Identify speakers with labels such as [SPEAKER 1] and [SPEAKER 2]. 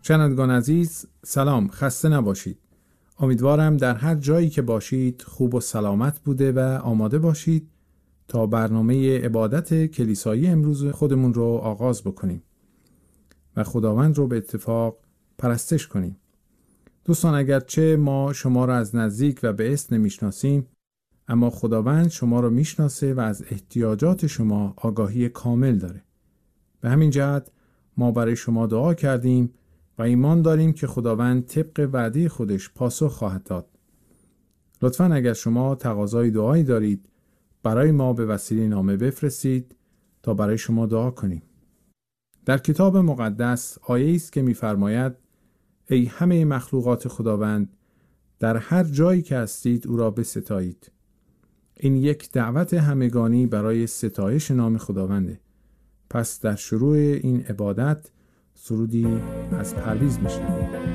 [SPEAKER 1] شنوندگان عزیز، سلام، خسته نباشید. امیدوارم در هر جایی که باشید خوب و سلامت بوده و آماده باشید تا برنامه عبادت کلیسایی امروز خودمون رو آغاز بکنیم و خداوند رو به اتفاق پرستش کنیم. دوستان، اگرچه ما شما را از نزدیک و به اسم نمیشناسیم، اما خداوند شما را میشناسه و از احتیاجات شما آگاهی کامل داره. به همین جهت ما برای شما دعا کردیم و ایمان داریم که خداوند طبق وعده خودش پاسخ خواهد داد. لطفاً اگر شما تقاضای دعایی دارید برای ما به وسیله نامه بفرستید تا برای شما دعا کنیم. در کتاب مقدس آیه است که می‌فرماید: ای همه مخلوقات خداوند، در هر جایی که هستید او را بستایید. این یک دعوت همگانی برای ستایش نام خداونده. پس در شروع این عبادت سرودی از پرویز میشنویم.